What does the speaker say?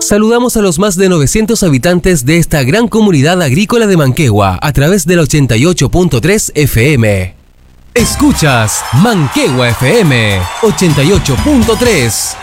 Saludamos a los más de 900 habitantes de esta gran comunidad agrícola de Manquehue a través del 88.3 FM. Escuchas Manquehue FM 88.3.